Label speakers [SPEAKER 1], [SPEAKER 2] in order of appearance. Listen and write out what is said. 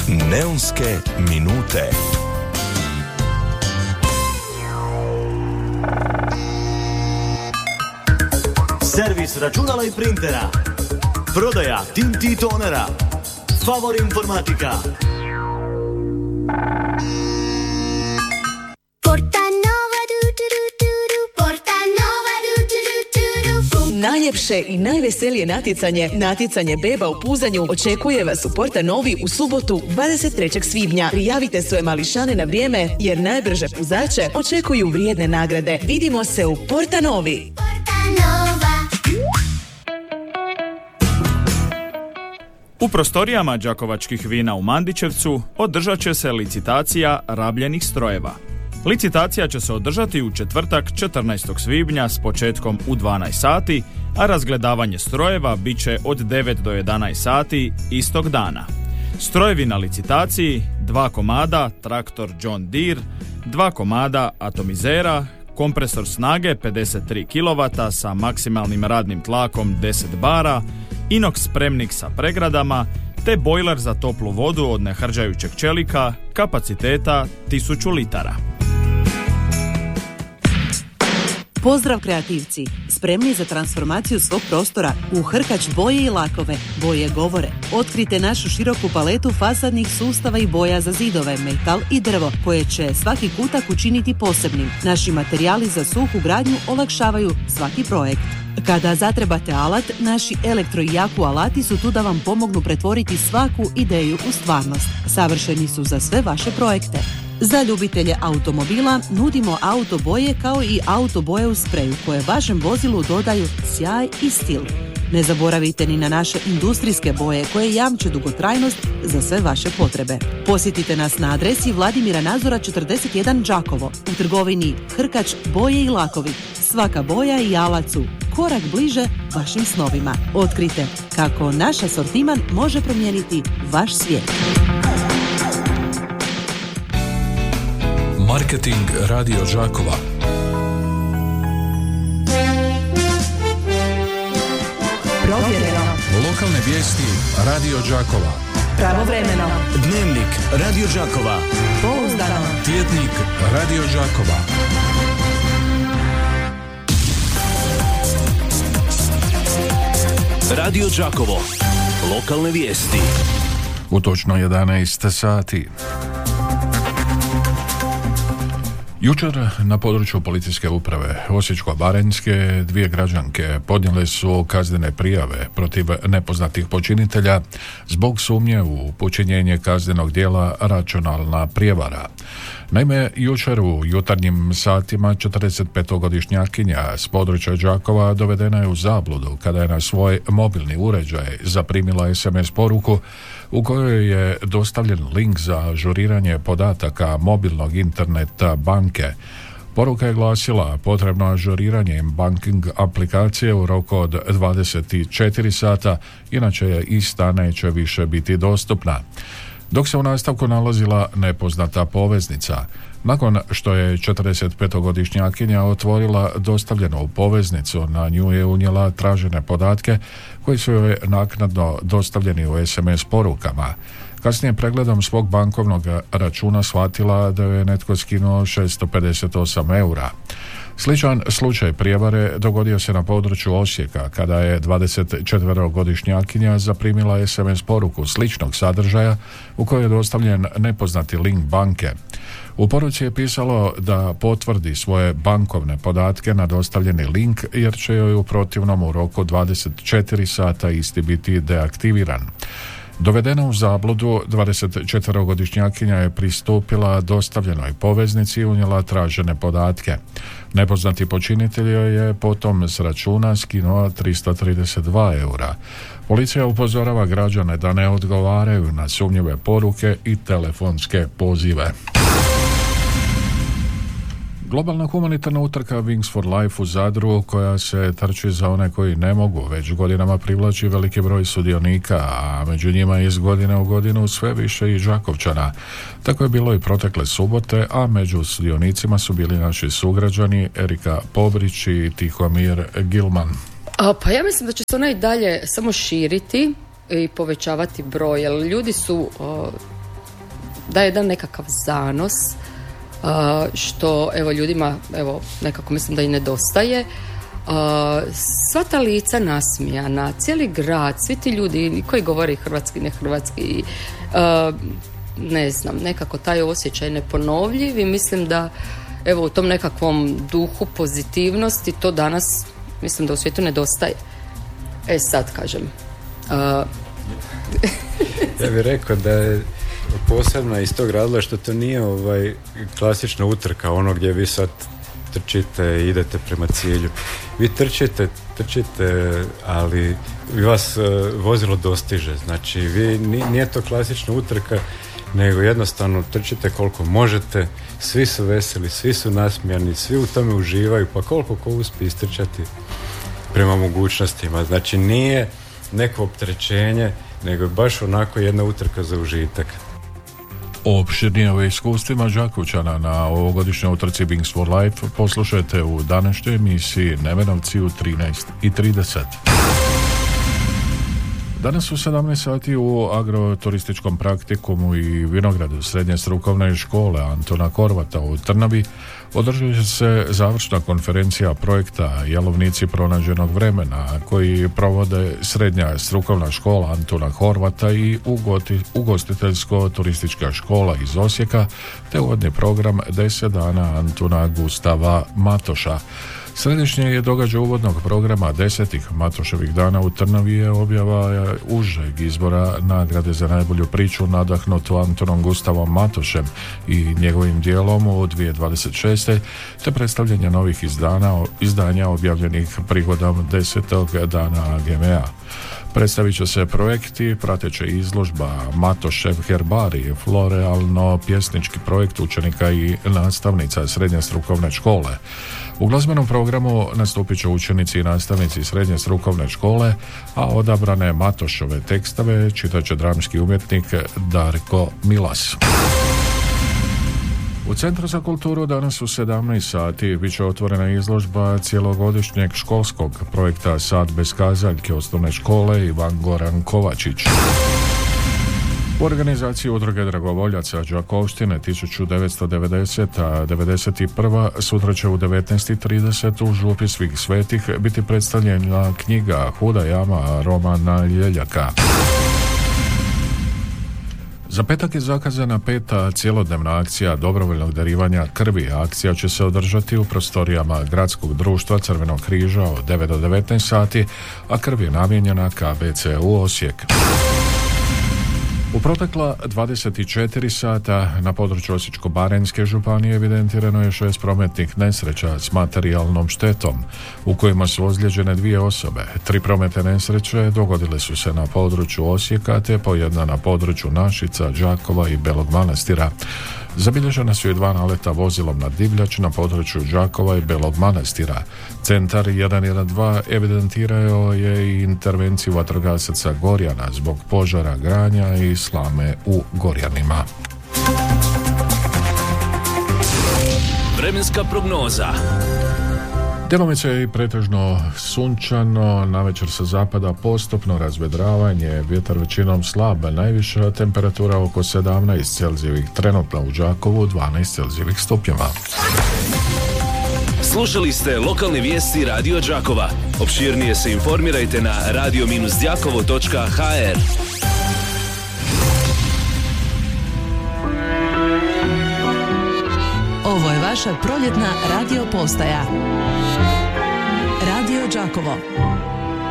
[SPEAKER 1] Neonske minute.
[SPEAKER 2] Servis računala i printera. Prodaja tinti i tonera. Favor informatika.
[SPEAKER 3] Najljepše i najveselije natjecanje beba u puzanju očekuje vas u Porta Novi u subotu 23. svibnja. Prijavite svoje mališane na vrijeme jer najbrže puzače očekuju vrijedne nagrade. Vidimo se u Porta Novi.
[SPEAKER 4] U prostorijama đakovačkih vina u Mandićevcu održat će se licitacija rabljenih strojeva. Licitacija će se održati u četvrtak 14. svibnja s početkom u 12 sati, a razgledavanje strojeva bit će od 9 do 11 sati istog dana. Strojevi na licitaciji: 2 komada traktor John Deere, 2 komada atomizera, kompresor snage 53 kW sa maksimalnim radnim tlakom 10 bara, inox spremnik sa pregradama, te bojler za toplu vodu od nehrđajućeg čelika kapaciteta 1000 litara.
[SPEAKER 5] Pozdrav kreativci! Spremni za transformaciju svog prostora u Hrkač boje i lakove. Boje govore. Otkrite našu široku paletu fasadnih sustava i boja za zidove, metal i drvo, koje će svaki kutak učiniti posebnim. Naši materijali za suhu gradnju olakšavaju svaki projekt. Kada zatrebate alat, naši elektro i jaku alati su tu da vam pomognu pretvoriti svaku ideju u stvarnost. Savršeni su za sve vaše projekte. Za ljubitelje automobila nudimo autoboje kao i autoboje u spreju koje vašem vozilu dodaju sjaj i stil. Ne zaboravite ni na naše industrijske boje koje jamče dugotrajnost za sve vaše potrebe. Posjetite nas na adresi Vladimira Nazora 41 Đakovo, u trgovini Hrkač boje i lakovi. Svaka boja i alat su korak bliže vašim snovima. Otkrite kako naš asortiman može promijeniti vaš svijet.
[SPEAKER 6] Marketing Radio Đakova.
[SPEAKER 3] Provjereno.
[SPEAKER 6] Lokalne vijesti Radio Đakova.
[SPEAKER 3] Pravovremeno.
[SPEAKER 2] Dnevnik Radio Đakova.
[SPEAKER 3] Pouzdano.
[SPEAKER 6] Tjednik Radio Đakova.
[SPEAKER 2] Radio Đakovo. Lokalne vijesti.
[SPEAKER 6] U točno 11 sati. Jučer na području policijske uprave Osječko-baranjske 2 građanke podnijele su kaznene prijave protiv nepoznatih počinitelja zbog sumnje u počinjenje kaznenog djela računalna prijevara. Naime, jučer u jutarnjim satima 45-godišnjakinja s područja Đakova dovedena je u zabludu kada je na svoj mobilni uređaj zaprimila SMS poruku u kojoj je dostavljen link za ažuriranje podataka mobilnog interneta banke. Poruka je glasila: potrebno ažuriranje banking aplikacije u roku od 24 sata, inače je ista neće više biti dostupna. Dok se u nastavku nalazila nepoznata poveznica. Nakon što je 45-godišnjakinja otvorila dostavljenu poveznicu, na nju je unijela tražene podatke koji su joj naknadno dostavljeni u SMS porukama. Kasnije pregledom svog bankovnog računa shvatila da je netko skinuo 658 eura. Sličan slučaj prijevare dogodio se na području Osijeka kada je 24-godišnjakinja zaprimila SMS poruku sličnog sadržaja u kojoj je dostavljen nepoznati link banke. U poruci je pisalo da potvrdi svoje bankovne podatke na dostavljeni link jer će joj u protivnom u roku 24 sata isti biti deaktiviran. Dovedena u zabludu, 24-godišnjakinja je pristupila dostavljenoj poveznici i unijela tražene podatke. Nepoznati počinitelj je potom s računa skinuo 332 eura. Policija upozorava građane da ne odgovaraju na sumnjive poruke i telefonske pozive. Globalna humanitarna utrka Wings for Life u Zadru, koja se trči za one koji ne mogu, već godinama privlači veliki broj sudionika, a među njima iz godine u godinu sve više i Đakovčana. Tako je bilo i protekle subote, a među sudionicima su bili naši sugrađani Erika Pobrić i Tihomir Gilman.
[SPEAKER 7] Pa ja mislim da će se ona i dalje samo širiti i povećavati broj, jer ljudi su daje jedan nekakav zanos, što evo ljudima nekako mislim da i nedostaje. Sva ta lica nasmijana, cijeli grad, svi ti ljudi koji govore hrvatski, ne hrvatski, ne znam, nekako taj osjećaj neponovljiv i mislim da evo u tom nekakvom duhu pozitivnosti to danas mislim da u svijetu nedostaje. Sad kažem.
[SPEAKER 8] Ja bih rekao da je posebno iz tog razloga što to nije klasična utrka, ono gdje vi sad trčite i idete prema cilju. Vi trčite, ali vas vozilo dostiže. Znači, nije to klasična utrka, nego jednostavno trčite koliko možete, svi su veseli, svi su nasmijani, svi u tome uživaju, pa koliko ko uspije istrčati prema mogućnostima. Znači, nije neko opterećenje, nego je baš onako jedna utrka za užitak.
[SPEAKER 6] Opširnije o iskustvima Đakovčana na ovogodišnjoj utrci Wings for Life poslušajte u današnjoj emisiji Nevenovci u 13:30. Danas u 17 sati u agroturističkom praktikumu i vinogradu Srednje strukovne škole Antuna Horvata u Trnavi održat će se završna konferencija projekta Jelovnici pronađenog vremena koji provode Srednja strukovna škola Antuna Horvata i ugostiteljsko-turistička škola iz Osijeka te uvodni program 10 dana Antuna Gustava Matoša. Središnje je događaj uvodnog programa 10. Matoševih dana u Trnavi je objava užeg izbora nagrade za najbolju priču nadahnutu Antunom Gustavom Matošem i njegovim dijelom u 2026. te predstavljanje novih izdanja objavljenih prigodom 10. dana GMA. Predstavit će se projekti, prateća izložba Matošev herbari, florealno-pjesnički projekt učenika i nastavnica Srednje strukovne škole. U glazbenom programu nastupit će učenici i nastavnici Srednje strukovne škole, a odabrane Matošove tekstove čitat će dramski umjetnik Darko Milas. U Centru za kulturu danas u 17 sati bit će otvorena izložba cijelogodišnjeg školskog projekta Sad bez kazaljke osnovne škole Ivan Goran Kovačić. U organizaciji udruge dragovoljaca Đakovštine 1990-91 sutra će u 19:30 u župi Svih svetih biti predstavljena knjiga Huda jama Romana Ljeljaka. Za petak je zakazana 5. cjelodnevna akcija dobrovoljnog darivanja krvi. Akcija će se održati u prostorijama Gradskog društva Crvenog križa od 9 do 19 sati, a krv je namijenjena KBC-u Osijek. U protekla 24 sata na području Osječko-baranjske županije evidentirano je 6 prometnih nesreća s materijalnom štetom, u kojima su ozlijeđene 2 osobe. 3 prometne nesreće dogodile su se na području Osijeka, te po jedna na području Našica, Đakova i Belog Manastira. Zabilježena su i 2 naleta vozilom na divljač na području Đakova i Belog Manastira. Centar 112 evidentirao je i intervenciju vatrogasaca Gorjana zbog požara granja i slame u Gorjanima.
[SPEAKER 2] Vremenska prognoza.
[SPEAKER 6] Djelomice je i pretežno sunčano, navečer sa zapada postupno razvedravanje, vjetar većinom slab, najviša temperatura oko 17 Celzijevih, trenutno u Đakovu 12 Celzijevih stupnjeva.
[SPEAKER 2] Slušali ste lokalne vijesti Radio Đakova. Opširnije se informirajte na radio-đakovo.hr.
[SPEAKER 3] Ovo je vaša proljetna radio postaja. Radio Đakovo.